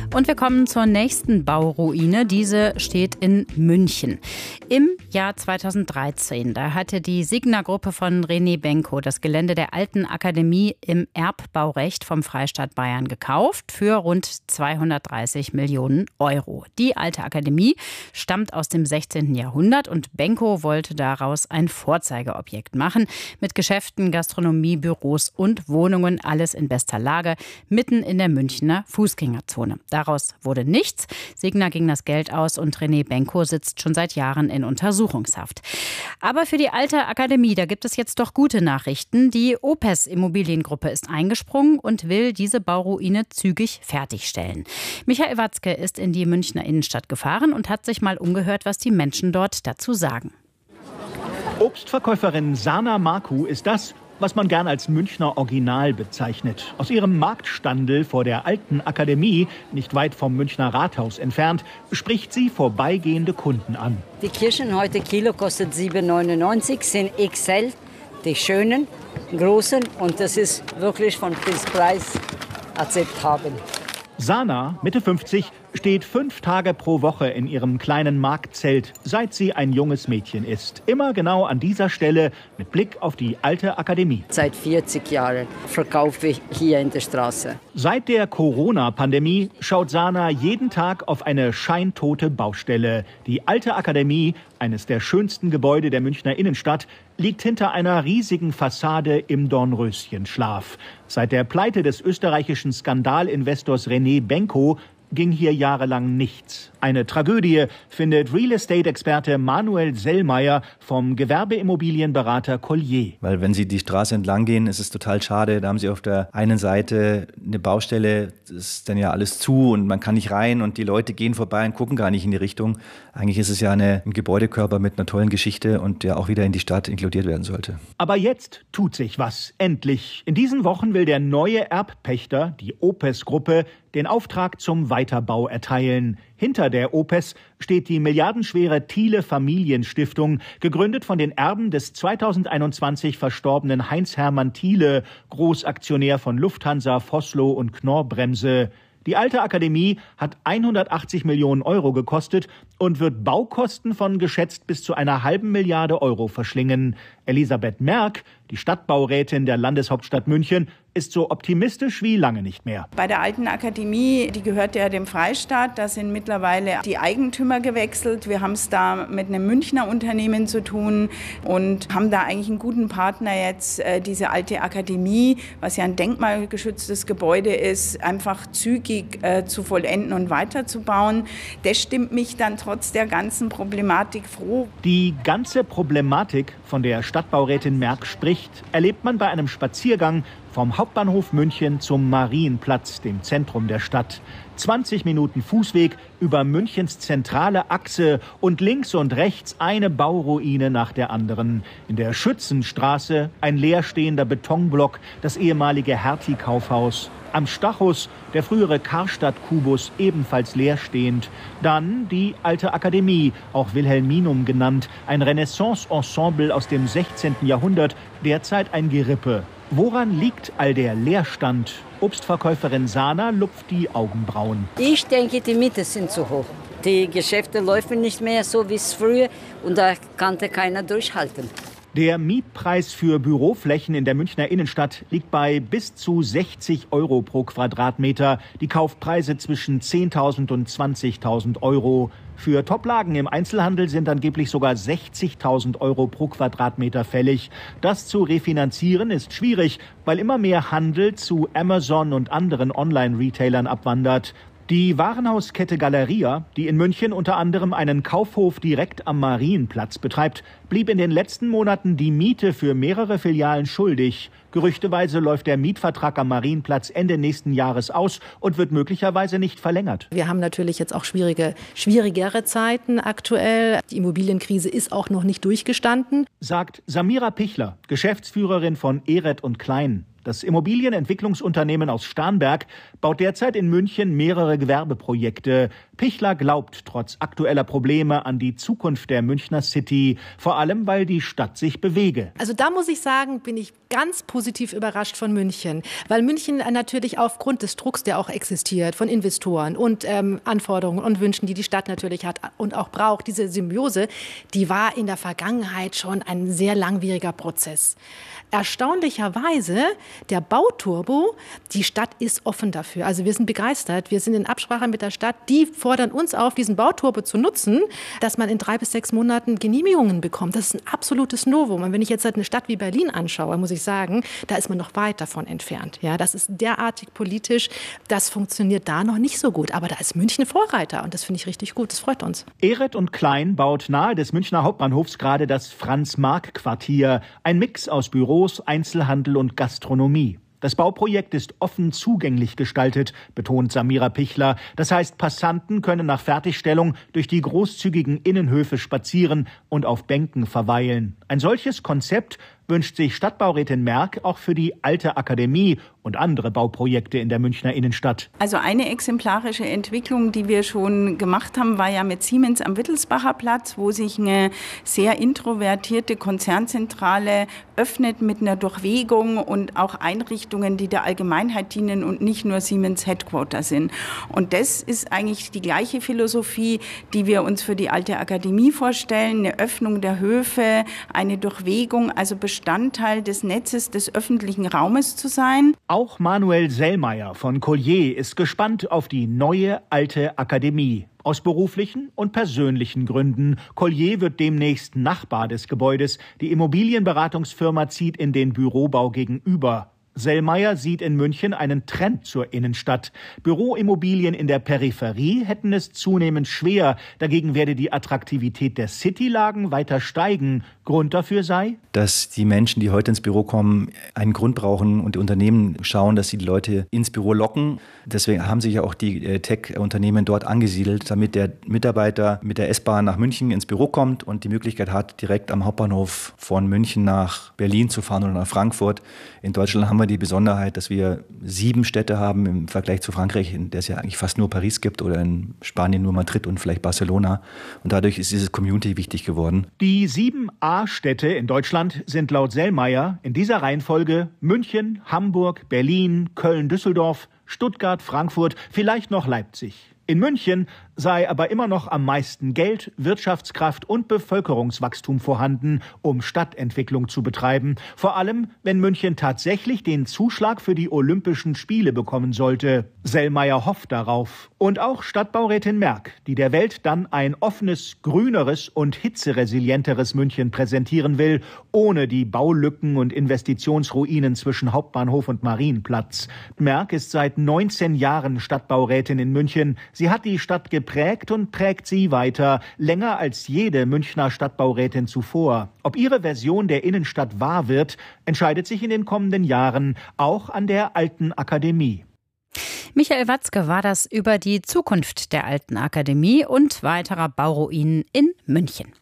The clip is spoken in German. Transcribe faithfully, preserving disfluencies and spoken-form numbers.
Und wir kommen zur nächsten Bauruine. Diese steht in München. Im Jahr zweitausenddreizehn, da hatte die Signa-Gruppe von René Benko das Gelände der Alten Akademie im Erbbaurecht vom Freistaat Bayern gekauft für rund zweihundertdreißig Millionen Euro. Die Alte Akademie stammt aus dem sechzehnten Jahrhundert und Benko wollte daraus ein Vorzeigeobjekt machen mit Geschäften, Gastronomie, Büros und Wohnungen, alles in bester Lage, mitten in der Münchner Fußgängerzone. Daraus wurde nichts. Signa ging das Geld aus und René Benko sitzt schon seit Jahren in Untersuchungshaft. Aber für die Alte Akademie, da gibt es jetzt doch gute Nachrichten. Die Opes Immobiliengruppe ist eingesprungen und will diese Bauruine zügig fertigstellen. Michael Watzke ist in die Münchner Innenstadt gefahren und hat sich mal umgehört, was die Menschen dort dazu sagen. Obstverkäuferin Sana Marku ist das, was man gern als Münchner Original bezeichnet. Aus ihrem Marktstandel vor der Alten Akademie, nicht weit vom Münchner Rathaus entfernt, spricht sie vorbeigehende Kunden an. Die Kirschen heute Kilo kostet sieben neunundneunzig, sind X L, die schönen, großen, und das ist wirklich von Preis akzeptabel. Sana, Mitte fünfzig, steht fünf Tage pro Woche in ihrem kleinen Marktzelt, seit sie ein junges Mädchen ist. Immer genau an dieser Stelle mit Blick auf die Alte Akademie. Seit vierzig Jahren verkaufe ich hier in der Straße. Seit der Corona-Pandemie schaut Sana jeden Tag auf eine scheintote Baustelle. Die Alte Akademie, eines der schönsten Gebäude der Münchner Innenstadt, liegt hinter einer riesigen Fassade im Dornröschenschlaf. Seit der Pleite des österreichischen Skandalinvestors René Benko ging hier jahrelang nichts. Eine Tragödie, findet Real Estate-Experte Manuel Sellmeier vom Gewerbeimmobilienberater Collier. Weil wenn Sie die Straße entlang gehen, ist es total schade. Da haben Sie auf der einen Seite eine Baustelle, das ist dann ja alles zu und man kann nicht rein und die Leute gehen vorbei und gucken gar nicht in die Richtung. Eigentlich ist es ja eine, ein Gebäudekörper mit einer tollen Geschichte und der auch wieder in die Stadt inkludiert werden sollte. Aber jetzt tut sich was, endlich. In diesen Wochen will der neue Erbpächter, die Opes-Gruppe, den Auftrag zum Weiterbau erteilen. Hinter der Opes steht die milliardenschwere Thiele Familienstiftung, gegründet von den Erben des zweitausendeinundzwanzig verstorbenen Heinz-Hermann Thiele, Großaktionär von Lufthansa, Vossloh und Knorr-Bremse. Die Alte Akademie hat hundertachtzig Millionen Euro gekostet und wird Baukosten von geschätzt bis zu einer halben Milliarde Euro verschlingen. Elisabeth Merck, die Stadtbaurätin der Landeshauptstadt München, ist so optimistisch wie lange nicht mehr. Bei der Alten Akademie, die gehört ja dem Freistaat, da sind mittlerweile die Eigentümer gewechselt. Wir haben es da mit einem Münchner Unternehmen zu tun und haben da eigentlich einen guten Partner jetzt, diese Alte Akademie, was ja ein denkmalgeschütztes Gebäude ist, einfach zügig äh, zu vollenden und weiterzubauen. Das stimmt mich dann trotz der ganzen Problematik froh. Die ganze Problematik, von der Stadtbaurätin Merck spricht, erlebt man bei einem Spaziergang vom Hauptbahnhof München zum Marienplatz, dem Zentrum der Stadt. zwanzig Minuten Fußweg über Münchens zentrale Achse und links und rechts eine Bauruine nach der anderen. In der Schützenstraße ein leerstehender Betonblock, das ehemalige Hertie-Kaufhaus. Am Stachus der frühere Karstadt-Kubus, ebenfalls leerstehend. Dann die Alte Akademie, auch Wilhelminum genannt, ein Renaissance-Ensemble aus dem sechzehnten Jahrhundert, derzeit ein Gerippe. Woran liegt all der Leerstand? Obstverkäuferin Sana lupft die Augenbrauen. Ich denke, die Mieten sind zu hoch. Die Geschäfte laufen nicht mehr so wie es früher und da konnte keiner durchhalten. Der Mietpreis für Büroflächen in der Münchner Innenstadt liegt bei bis zu sechzig Euro pro Quadratmeter. Die Kaufpreise zwischen zehntausend und zwanzigtausend Euro. Für Toplagen im Einzelhandel sind angeblich sogar sechzigtausend Euro pro Quadratmeter fällig. Das zu refinanzieren ist schwierig, weil immer mehr Handel zu Amazon und anderen Online-Retailern abwandert. Die Warenhauskette Galeria, die in München unter anderem einen Kaufhof direkt am Marienplatz betreibt, blieb in den letzten Monaten die Miete für mehrere Filialen schuldig. Gerüchteweise läuft der Mietvertrag am Marienplatz Ende nächsten Jahres aus und wird möglicherweise nicht verlängert. Wir haben natürlich jetzt auch schwierige, schwierigere Zeiten aktuell. Die Immobilienkrise ist auch noch nicht durchgestanden, sagt Samira Pichler, Geschäftsführerin von Ehret und Klein. Das Immobilienentwicklungsunternehmen aus Starnberg baut derzeit in München mehrere Gewerbeprojekte. Pichler glaubt trotz aktueller Probleme an die Zukunft der Münchner City, vor allem weil die Stadt sich bewege. Also da muss ich sagen, bin ich ganz positiv überrascht von München, weil München natürlich aufgrund des Drucks, der auch existiert, von Investoren und ähm, Anforderungen und Wünschen, die die Stadt natürlich hat und auch braucht, diese Symbiose, die war in der Vergangenheit schon ein sehr langwieriger Prozess. Erstaunlicherweise, der Bauturbo, die Stadt ist offen dafür. Also wir sind begeistert, wir sind in Absprache mit der Stadt, die fordern uns auf, diesen Bauturbo zu nutzen, dass man in drei bis sechs Monaten Genehmigungen bekommt. Das ist ein absolutes Novum. Und wenn ich jetzt eine Stadt wie Berlin anschaue, muss ich sagen, da ist man noch weit davon entfernt. Ja, das ist derartig politisch, das funktioniert da noch nicht so gut. Aber da ist München Vorreiter und das finde ich richtig gut, das freut uns. Ehret und Klein baut nahe des Münchner Hauptbahnhofs gerade das Franz-Marc-Quartier, ein Mix aus Büros, Einzelhandel und Gastronomie. Das Bauprojekt ist offen zugänglich gestaltet, betont Samira Pichler. Das heißt, Passanten können nach Fertigstellung durch die großzügigen Innenhöfe spazieren und auf Bänken verweilen. Ein solches Konzept wünscht sich Stadtbaurätin Merk auch für die Alte Akademie und andere Bauprojekte in der Münchner Innenstadt. Also eine exemplarische Entwicklung, die wir schon gemacht haben, war ja mit Siemens am Wittelsbacher Platz, wo sich eine sehr introvertierte Konzernzentrale öffnet mit einer Durchwegung und auch Einrichtungen, die der Allgemeinheit dienen und nicht nur Siemens Headquarter sind. Und das ist eigentlich die gleiche Philosophie, die wir uns für die Alte Akademie vorstellen, eine Öffnung der Höfe, eine Durchwegung, also Bestandteil des Netzes des öffentlichen Raumes zu sein. Auch Manuel Sellmeier von Collier ist gespannt auf die neue Alte Akademie. Aus beruflichen und persönlichen Gründen. Collier wird demnächst Nachbar des Gebäudes. Die Immobilienberatungsfirma zieht in den Bürobau gegenüber. Sellmeier sieht in München einen Trend zur Innenstadt. Büroimmobilien in der Peripherie hätten es zunehmend schwer. Dagegen werde die Attraktivität der Citylagen weiter steigen. Grund dafür sei, dass die Menschen, die heute ins Büro kommen, einen Grund brauchen und die Unternehmen schauen, dass sie die Leute ins Büro locken. Deswegen haben sich ja auch die Tech-Unternehmen dort angesiedelt, damit der Mitarbeiter mit der S-Bahn nach München ins Büro kommt und die Möglichkeit hat, direkt am Hauptbahnhof von München nach Berlin zu fahren oder nach Frankfurt. In Deutschland haben wir die Besonderheit, dass wir sieben Städte haben im Vergleich zu Frankreich, in der es ja eigentlich fast nur Paris gibt, oder in Spanien nur Madrid und vielleicht Barcelona. Und dadurch ist dieses Community wichtig geworden. Die sieben A-Städte in Deutschland sind laut Sellmeier in dieser Reihenfolge München, Hamburg, Berlin, Köln, Düsseldorf, Stuttgart, Frankfurt, vielleicht noch Leipzig. In München sei aber immer noch am meisten Geld, Wirtschaftskraft und Bevölkerungswachstum vorhanden, um Stadtentwicklung zu betreiben. Vor allem, wenn München tatsächlich den Zuschlag für die Olympischen Spiele bekommen sollte. Sellmeier hofft darauf. Und auch Stadtbaurätin Merk, die der Welt dann ein offenes, grüneres und hitzeresilienteres München präsentieren will, ohne die Baulücken und Investitionsruinen zwischen Hauptbahnhof und Marienplatz. Merk ist seit neunzehn Jahren Stadtbaurätin in München. Sie hat die Stadt geprägt und prägt sie weiter, länger als jede Münchner Stadtbaurätin zuvor. Ob ihre Version der Innenstadt wahr wird, entscheidet sich in den kommenden Jahren, auch an der Alten Akademie. Michael Watzke war das über die Zukunft der Alten Akademie und weiterer Bauruinen in München.